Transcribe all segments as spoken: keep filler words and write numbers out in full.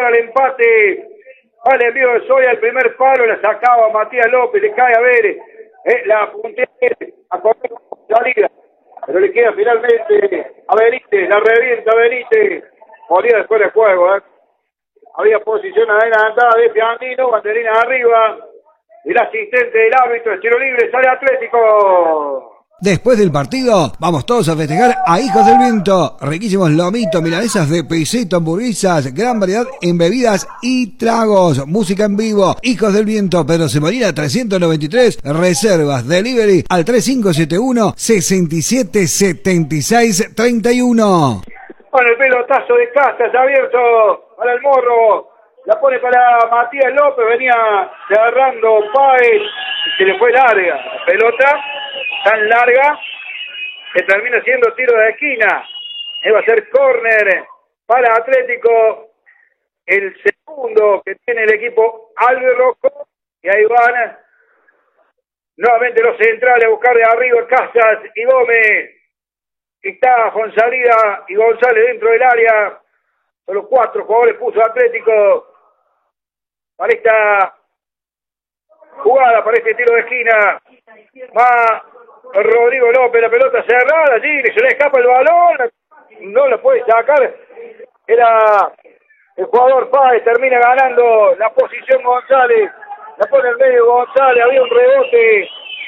al empate. Vale, envío de Soya, el primer palo, la sacaba Matías López, le cae a Vélez. Eh, la puntea a correr salida. Pero le queda finalmente a Benítez, la revienta Benítez. Moría después del juego, ¿eh? Había posición adelantada de Fiandino, banderina arriba. El asistente del árbitro, el tiro libre, sale Atlético. Después del partido, vamos todos a festejar a Hijos del Viento. Riquísimos lomitos, milanesas de pesito, hamburguesas, gran variedad en bebidas y tragos. Música en vivo. Hijos del Viento, Pedro Semolina trescientos noventa y tres. Reservas, delivery al tres cinco siete uno, seis siete siete seis tres uno. Con el pelotazo de Casas abierto para el Morro. La pone para Matías López, venía agarrando Páez, se le fue larga la pelota, tan larga, que termina siendo tiro de esquina. Va a ser córner para Atlético, el segundo que tiene el equipo Alberroco, y ahí van nuevamente los centrales a buscar de arriba Casas y Gómez. Está Fonsalida y González dentro del área, solo cuatro jugadores puso Atlético para esta jugada, para este tiro de esquina. Va Rodrigo López, la pelota cerrada allí, se le escapa el balón, no lo puede sacar. Era el jugador Páez, termina ganando la posición González, la pone en medio González, había un rebote,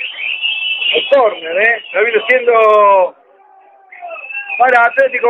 el córner, ¿eh? Lo vino siendo para Atlético.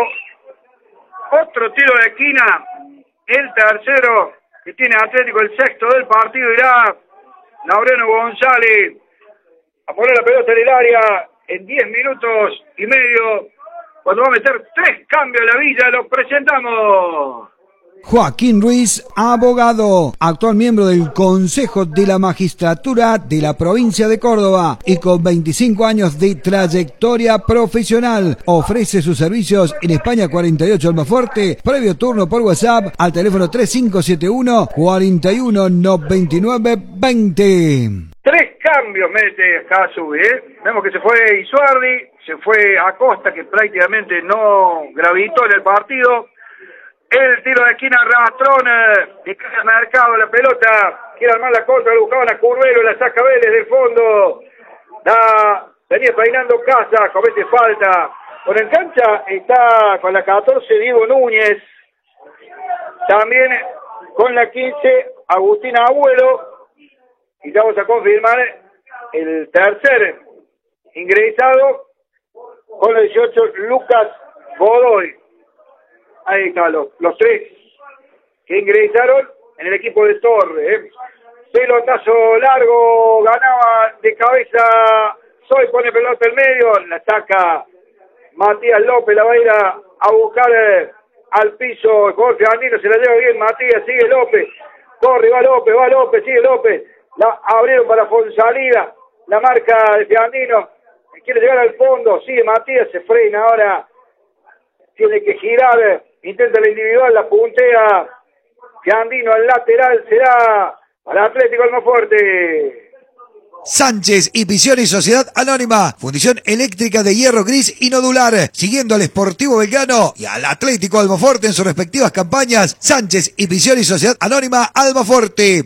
Otro tiro de esquina, el tercero que tiene Atlético, el sexto del partido, irá Laureano González a poner la pelota en el área en diez minutos y medio, cuando va a meter tres cambios en la Villa. Lo presentamos. Joaquín Ruiz, abogado, actual miembro del Consejo de la Magistratura de la provincia de Córdoba y con veinticinco años de trayectoria profesional. Ofrece sus servicios en España cuarenta y ocho Almafuerte, previo turno por WhatsApp al teléfono tres cinco siete uno, cuatro uno nueve nueve veinte. Tres cambios mete Casubi, ¿eh? Vemos que se fue Isuardi, se fue Acosta, que prácticamente no gravitó en el partido. El tiro de esquina Rastrón, y cae al mercado la pelota, quiere armar la contra, lo buscaban a Curvelo, la saca Vélez del fondo, la venía peinando Casa, comete falta. Por en cancha está con la catorce Diego Núñez, también con la quince Agustín Abuelo, y vamos a confirmar el tercer ingresado con el dieciocho Lucas Godoy. Ahí están los, los tres que ingresaron en el equipo de Torre. ¿eh? Pelotazo largo, ganaba de cabeza Soy, pone pelota en medio, la saca Matías López, la va a ir a, a buscar eh, al piso. Jorge Andino se la lleva bien, Matías, sigue López, corre, va López, va López, sigue López, la abrieron para Fonsalida, la marca de Fiandino, quiere llegar al fondo, sigue Matías, se frena ahora, tiene que girar, intenta la individual, la puntea Fiandino al lateral, será para Atlético Almafuerte. Sánchez y Pisioni Sociedad Anónima, fundición eléctrica de hierro gris y nodular, siguiendo al Sportivo Belgrano y al Atlético Almafuerte en sus respectivas campañas. Sánchez y Pisioni Sociedad Anónima Almafuerte.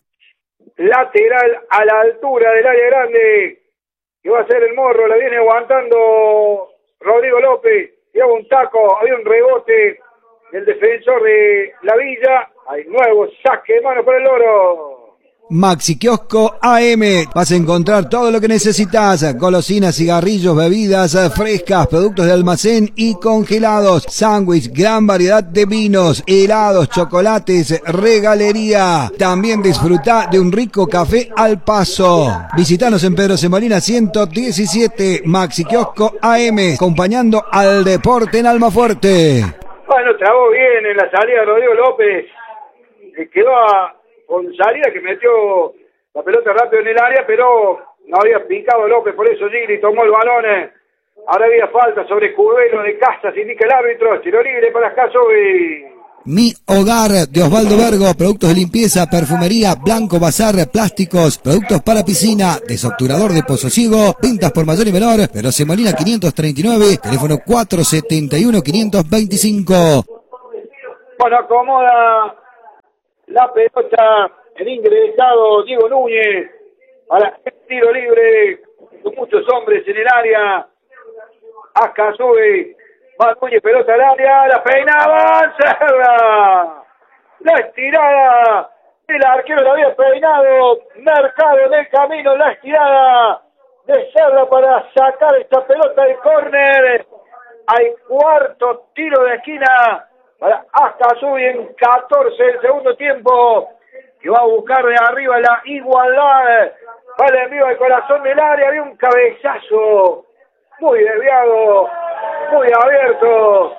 Lateral a la altura del área grande, que va a ser el Morro, la viene aguantando Rodrigo López, lleva un taco, había un rebote del defensor de la Villa, hay nuevo saque de mano para el Oro. Maxi Kiosco A M, vas a encontrar todo lo que necesitas, golosinas, cigarrillos, bebidas frescas, productos de almacén y congelados, sándwich, gran variedad de vinos, helados, chocolates, regalería. También disfruta de un rico café al paso. Visítanos en Pedro Semolina ciento diecisiete, Maxi Kiosco A M, acompañando al deporte en Almafuerte. Bueno, trabó bien en la salida de Rodrigo López, que quedó a con salida que metió la pelota rápido en el área, pero no había picado López, por eso Gili tomó el balón. Ahora había falta sobre Curvelo de Casas, indica el árbitro, tiro libre para Casubi. Mi Hogar de Osvaldo Vergo, productos de limpieza, perfumería, blanco, bazar, plásticos, productos para piscina, desobturador de Pozo Ciego, ventas por mayor y menor, pero Semolina quinientos treinta y nueve, teléfono cuatro siete uno, quinientos veinticinco. Bueno, acomoda La pelota en ingresado Diego Núñez para el tiro libre con muchos hombres en el área. Acá sube, va Núñez, pelota al área, la peinaba, Serra. La estirada, el arquero lo había peinado, Mercado en el camino, la estirada de Serra para sacar esta pelota del córner. Al cuarto tiro de esquina para Ascasubi en catorce del segundo tiempo, que va a buscar de arriba la igualdad. Vale envío al corazón del área, había un cabezazo muy desviado, muy abierto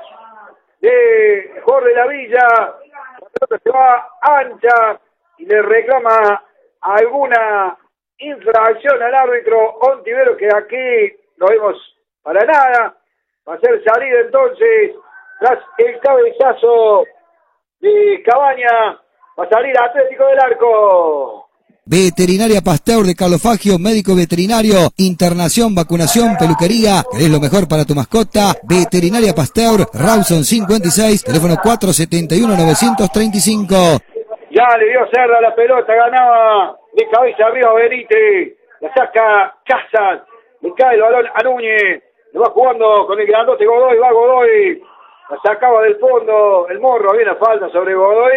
de Jorge Lavilla. La pelota se va ancha y le reclama alguna infracción al árbitro Ontivero, que aquí no vemos para nada. Va a ser salida entonces tras el cabezazo de Cabaña. Va a salir Atlético del Arco. Veterinaria Pasteur de Carlos Fagio, médico veterinario, internación, vacunación, peluquería. ¿Querés lo mejor para tu mascota? Veterinaria Pasteur, Rawson cincuenta y seis, teléfono cuatro siete uno nueve tres cinco. Ya le dio Serra la pelota, ganaba de cabeza arriba Benítez. La saca Casas, le cae el balón a Núñez. Lo va jugando con el grandote Godoy, va Godoy. La sacaba del fondo el Morro, había una falta sobre Godoy.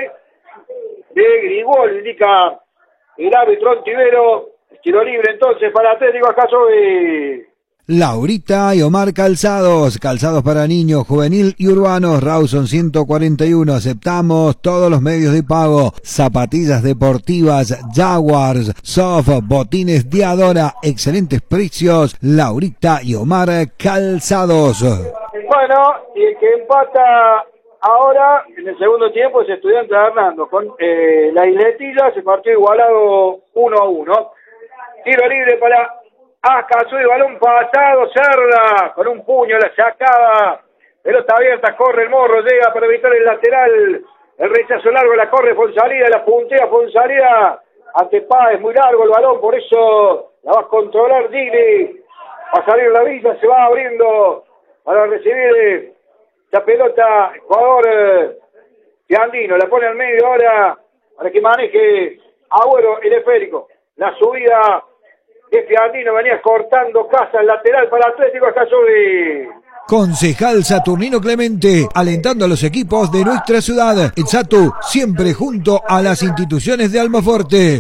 De Grigol, indica el árbitro Ontivero. Tiro libre entonces para Atlético Ascasubi. Laurita y Omar Calzados, calzados para niños, juvenil y urbanos, Rawson ciento cuarenta y uno, aceptamos todos los medios de pago, zapatillas deportivas, Jaguars, Soft, botines Diadora, excelentes precios, Laurita y Omar Calzados. Bueno, y el que empata ahora en el segundo tiempo es Estudiantes de Hernando, con eh, la Isletilla, se partió igualado uno a uno. Tiro libre para Ascasubi, balón pasado, Serra, con un puño la sacaba, pelota abierta, corre el Morro, llega para evitar el lateral, el rechazo largo, la corre Fonsalida, la puntea Fonsalida, ante Páez, muy largo el balón, por eso la va a controlar Gili, va a salir la villa, se va abriendo para recibir esta pelota, el jugador eh, Fiandino, la pone al medio ahora, para que maneje Agüero el esférico, la subida de Fiandino, venía cortando Casas, lateral para Atlético Ascasubi. Concejal Saturnino Clemente, alentando a los equipos de nuestra ciudad. El Satu, siempre junto a las instituciones de Almaforte.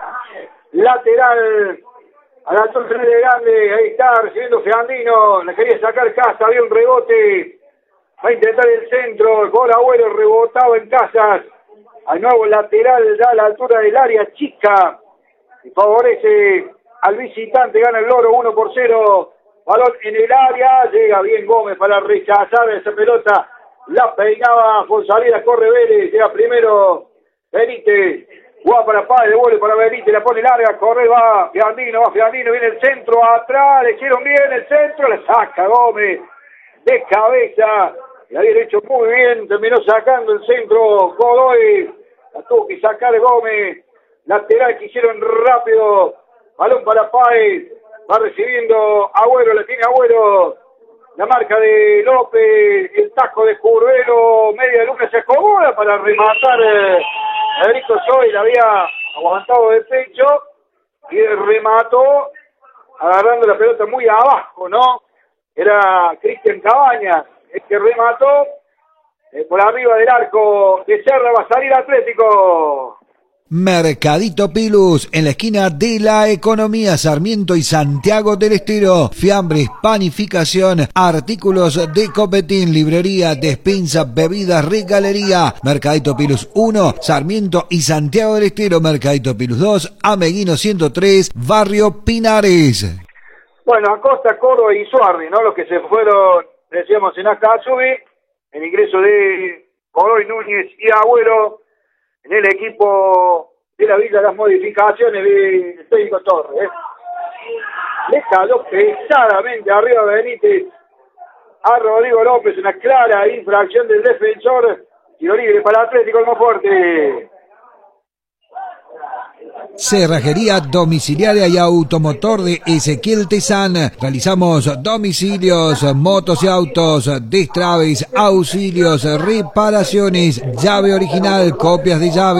Lateral a la altura de Grande, ahí está recibiendo Fiandino, le quería sacar Casas, había un rebote, va a intentar el centro, el gol Agüero rebotado en Casas, al nuevo lateral ya a la altura del área chica, y favorece al visitante, gana el Loro uno por cero, balón en el área, llega bien Gómez para rechazar esa pelota, la peinaba Fonsalida, corre Vélez, llega primero Benítez, juega para Páez, devuelve para Benítez, la pone larga, corre, va Fiandino, va Fiandino, viene el centro, atrás, le hicieron bien el centro, le saca Gómez, de cabeza, le había hecho muy bien, terminó sacando el centro Godoy, la tuvo que sacar Gómez, lateral que hicieron rápido, balón para Páez, va recibiendo Agüero, le tiene Agüero, la marca de López, el taco de Curvelo, media luna se acomoda para rematar. eh, Federico Soy la había aguantado de pecho y remató agarrando la pelota muy abajo, ¿no? Era Cristian Cabañas el que remató eh, por arriba del arco de Serra, va a salir Atlético. Mercadito Pilus, en la esquina de la Economía, Sarmiento y Santiago del Estero. Fiambres, panificación, artículos de copetín, librería, despensa, bebidas, regalería. Mercadito Pilus uno, Sarmiento y Santiago del Estero. Mercadito Pilus dos, Ameguino ciento tres, Barrio Pinares. Bueno, Acosta, Córdoba y Suardi, ¿no? Los que se fueron, decíamos, en Ascasubi, el ingreso de Godoy, Núñez y Agüero en el equipo de la Villa, las modificaciones del técnico Torres. ¿eh? Le caló pesadamente arriba Benítez a Rodrigo López, una clara infracción del defensor, tiro libre para Atlético Almaforte. Cerrajería domiciliaria y automotor de Ezequiel Tezán. Realizamos domicilios, motos y autos, destraves, auxilios, reparaciones, llave original, copias de llave.